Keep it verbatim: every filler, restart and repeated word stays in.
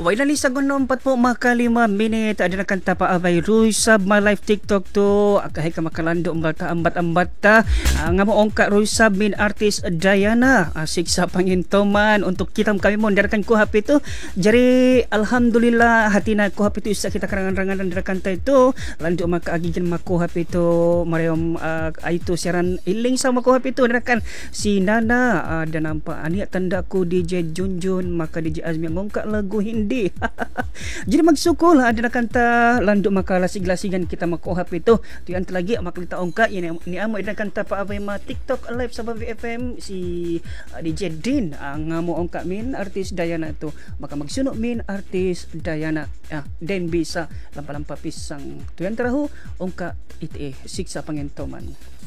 Wai na sa gunom pat po makalima minute ada na kanta pa abay Ruy Sab my live TikTok to akahay ka makalando mga kaambat-ambat ta uh, nga mo ongka Ruy Sab min artist Diana uh, siksa pangintoman untuk kita kami mo darakan ko happy to jari alhamdulillah hati na ko happy to isa kita karangan-rangan dara kanta ito lando makaagigin mako happy to marayom uh, ay to siaran iling sa mako happy to darakan si Nana uh, dan nampak ani tanda ko D J Junjun maka D J Azmi ngongka lagu hindi. Jadi magsukol ada na kanta lando makalasig-lasigan kita makuhap ito. Tuyan lagi maklita ongka ini ni amo ida kanta pa abay ma TikTok live sa Bavi F M si uh, D J Din ang uh, mo ongka min artist Diana to maka magsuno min artist Diana ah, den bisa lampa-lampa pisang tuyan tarahu ongka ite siksa pangentoman.